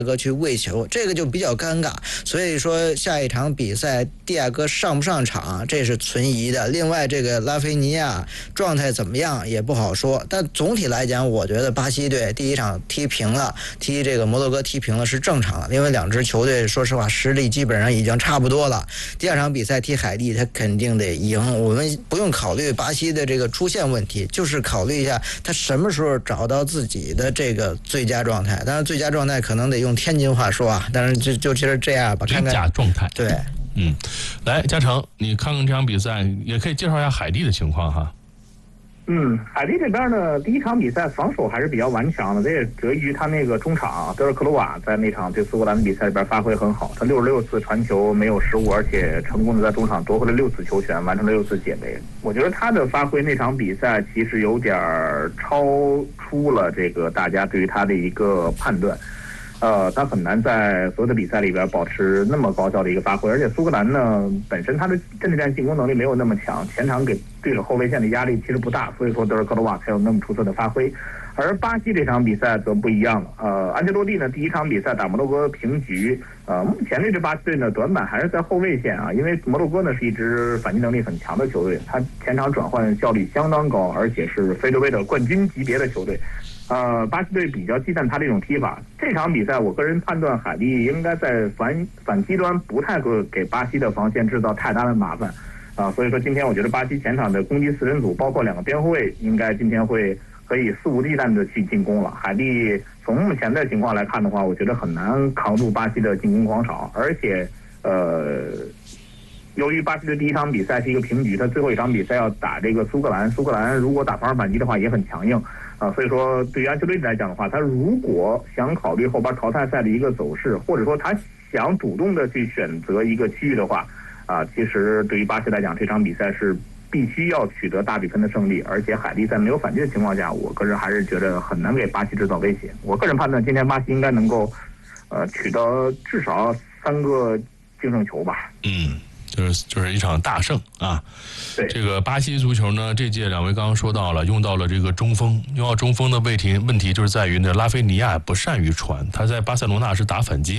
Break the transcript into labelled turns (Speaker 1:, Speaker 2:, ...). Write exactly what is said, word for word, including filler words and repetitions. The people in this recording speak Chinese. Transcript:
Speaker 1: 哥去喂球，这个就比较尴尬。所以说下一场比赛蒂亚戈上不上场，这是存疑的。另外，这个拉菲尼亚状态怎么样也不好说。但总体来讲，我觉得巴西队第一场踢平了，踢这个摩洛哥踢平了是正常的，因为两支球队说实话实力基本上已经差不多了。第二场比赛踢海地，他肯定得赢。我们不用考虑巴西的这个出线问题，就是考虑一下他什么时候找到自己的这个最佳状态。当然，最佳状态可能得用天津话说啊，但是就就其实这样吧，看看
Speaker 2: 最佳状态。
Speaker 1: 对，
Speaker 2: 嗯，来，嘉诚，你看看这场比赛，也可以介绍一下海地的情况哈。
Speaker 3: 嗯，海地这边呢，第一场比赛防守还是比较顽强的，这也得益于他那个中场德尔克鲁瓦在那场对苏格兰的比赛里边发挥很好，他六十六次传球没有失误，而且成功的在中场夺回了六次球权，完成了六次解围。我觉得他的发挥那场比赛其实有点超出了这个大家对于他的一个判断。呃，他很难在所有的比赛里边保持那么高效的一个发挥，而且苏格兰呢本身他的阵地战进攻能力没有那么强，前场给对手后卫线的压力其实不大，所以说德尔克罗瓦才有那么出色的发挥。而巴西这场比赛则不一样了，呃，安切洛蒂呢第一场比赛打摩洛哥平局，呃，目前这支巴西队呢短板还是在后卫线啊，因为摩洛哥呢是一支反击能力很强的球队，他前场转换效率相当高，而且是非洲杯的冠军级别的球队。呃，巴西队比较忌惮他这种踢法。这场比赛，我个人判断海地应该在反反击端不太会给巴西的防线制造太大的麻烦，啊、呃，所以说今天我觉得巴西前场的攻击四人组，包括两个边后卫，应该今天会可以肆无忌惮的去进攻了。海地从目前的情况来看的话，我觉得很难扛住巴西的进攻狂潮，而且呃。由于巴西的第一场比赛是一个平局，他最后一场比赛要打这个苏格兰，苏格兰如果打防守反击的话也很强硬啊，所以说对于安切洛蒂来讲的话，他如果想考虑后边淘汰赛的一个走势，或者说他想主动的去选择一个区域的话，啊，其实对于巴西来讲，这场比赛是必须要取得大比分的胜利，而且海地在没有反击的情况下，我个人还是觉得很难给巴西制造威胁。我个人判断，今天巴西应该能够，呃，取得至少三个净胜球吧。
Speaker 2: 嗯。就是就是一场大胜啊！
Speaker 3: 对，
Speaker 2: 这个巴西足球呢，这届两位刚刚说到了，用到了这个中锋，用到中锋的问题问题就是在于呢，拉菲尼亚不善于传，他在巴塞罗那是打反击。